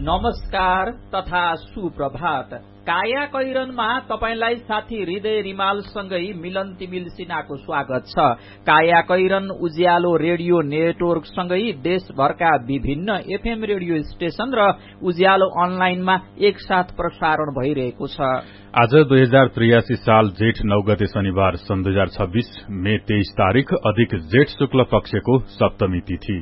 नमस्कार तथा सुप्रभात। काया कैरनमा तपाईलाई साथी हृदय रिमालसँगै मिलन तिमिल सिन्हाको स्वागत छ। काया कैरन उज्यालो रेडियो नेटवर्कसँगै देशभरका विभिन्न एफएम रेडियो स्टेशन र उज्यालो अनलाइनमा एकसाथ प्रसारण भइरहेको छ। आज 2083 साल जेठ 9 गते शनिबार सन् 2026 मे 23 तारिक अधिक जेठ शुक्ल पक्षको सप्तमी तिथि।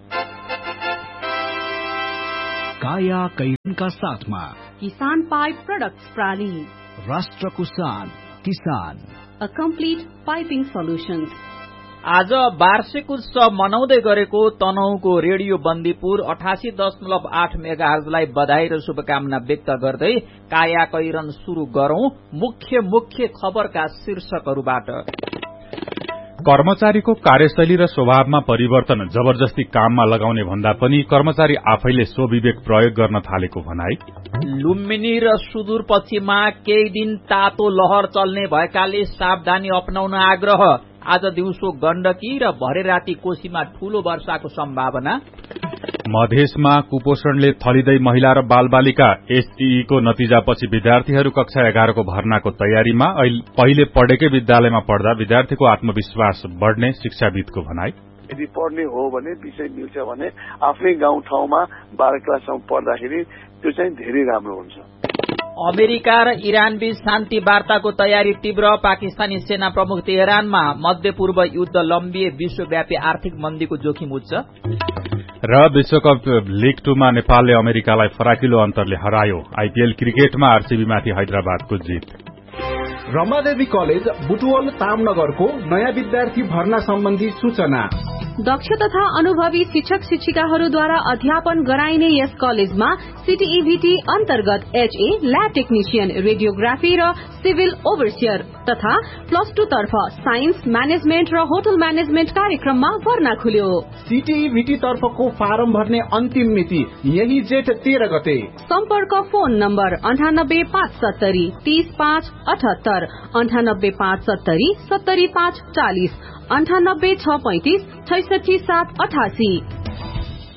काया कैरनका साथमा किसान पाइप प्रोडक्ट्स प्राली, राष्ट्रको शान किसान, अ कम्प्लिट पाइपिङ सोल्युशन्स। आज वार्षिक उत्सव मनाउँदै गरेको तनहुँको रेडियो बन्दीपुर 88.8 मेगाहर्जलाई बधाई र शुभकामना व्यक्त गर्दै काया कैरन शुरू गरौं मुख्य खबरका शीर्षकहरूबाट। कर्मचारीको कार्यशैली र स्वभावमा परिवर्तन जबरजस्ती काममा लगाउने भन्दा पनि कर्मचारी आफैले स्वविवेक प्रयोग गर्न थालेको भनाई। लुम्बिनी र सुदूरपश्चिममा केही दिन तातो लहर चल्ने भएकाले सावधानी अपनाउन आग्रह। आज दिउँसो गण्डकी र भरे राति कोशीमा ठूलो वर्षाको सम्भावना। मधेसमा कुपोषणले थलिँदै महिला र बालबालिका एसईई को नतिजापछि विद्यार्थीहरू कक्षा 11 को भर्नाको तयारीमा। पहिले पढेकै विद्यालयमा पढ्दा विद्यार्थीको आत्मविश्वास बढ़ने शिक्षाविदको भनाई। यदि पढ्ने हो भने विषय मिल्छ भने आफ्नै गाउँ ठाउँमा 12 क्लाससम्म पढ्दाखेरि त्यो चाहिँ धेरै राम्रो हुन्छ। अमेरिका र इरान बीच शान्ति वार्ताको तयारी तीव्र। पाकिस्तानी सेना प्रमुख तेहरानमा। मध्य पूर्व युद्ध लम्बिए विश्वव्यापी आर्थिक मन्दीको जोखिम उच्च। र विश्वकप लीग 2 मा नेपालले अमेरिकालाई फराकिलो अन्तरले हरायो। आईपीएल क्रिकेटमा आरसीबीमाथि हैदराबादको जित। रमादेवी कलेज बुटवल तामनगरको नयाँ विद्यार्थी भर्ना सम्बन्धी सूचना। दक्ष तथा अनुभवी शिक्षक शिक्षिकाहरूद्वारा अध्यापन गराइने यस कलेजमा सीटीईभीटी अन्तर्गत एचए, ल्याब टेक्निशियन, रेडियोग्राफी र सिभिल ओभरसियर तथा +2 तर्फ साइन्स, म्यानेजमेन्ट र होटल म्यानेजमेन्ट कार्यक्रममा भर्ना खुल्यो। सीटीईभीटी तर्फको फारम भर्ने अन्तिम मिति यही जेठ 13 गते। सम्पर्क फोन नम्बर 9857 30578, 9857 70540, 98 635 66 788।